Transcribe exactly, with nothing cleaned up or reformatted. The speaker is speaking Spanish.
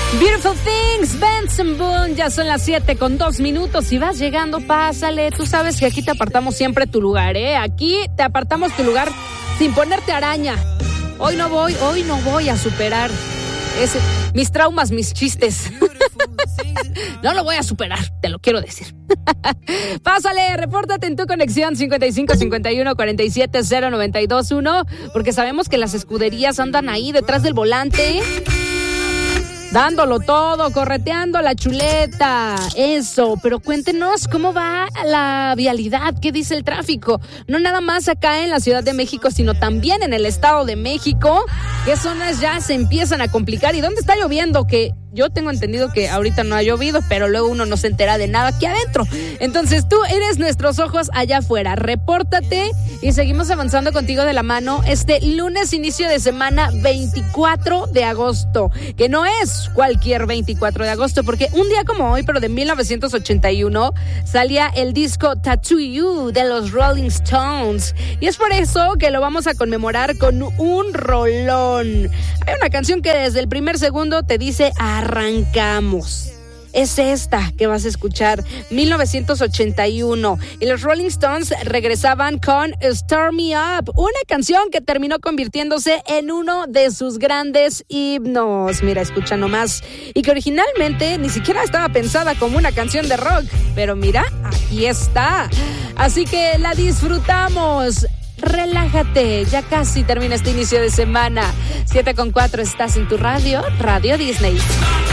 Beautiful Things, Benson Boone, ya son las siete con dos minutos. Si vas llegando, pásale. Tú sabes que aquí te apartamos siempre tu lugar, ¿eh? Aquí te apartamos tu lugar sin ponerte araña. Hoy no voy, hoy no voy a superar ese, mis traumas, mis chistes. No lo voy a superar, te lo quiero decir. Pásale, repórtate en tu conexión cincuenta y cinco cincuenta y uno cuarenta y siete cero noventa y dos uno, porque sabemos que las escuderías andan ahí detrás del volante, dándolo todo, correteando la chuleta, eso. Pero cuéntenos cómo va la vialidad, qué dice el tráfico. No nada más acá en la Ciudad de México, sino también en el Estado de México. ¿Qué zonas ya se empiezan a complicar? ¿Y dónde está lloviendo? Que yo tengo entendido que ahorita no ha llovido, pero luego uno no se entera de nada aquí adentro. Entonces tú eres nuestros ojos allá afuera. Repórtate y seguimos avanzando contigo de la mano este lunes, inicio de semana veinticuatro de agosto, que no es cualquier veinticuatro de agosto, porque un día como hoy, pero de mil novecientos ochenta y uno, salía el disco Tattoo You de los Rolling Stones. Y es por eso que lo vamos a conmemorar con un rolón. Hay una canción que desde el primer segundo te dice arrancamos. Es esta que vas a escuchar, mil novecientos ochenta y uno. Y los Rolling Stones regresaban con Start Me Up, una canción que terminó convirtiéndose en uno de sus grandes himnos. Mira, escucha nomás. Y que originalmente ni siquiera estaba pensada como una canción de rock. Pero mira, aquí está. Así que la disfrutamos. Relájate, ya casi termina este inicio de semana. siete con cuatro, estás en tu radio, Radio Disney.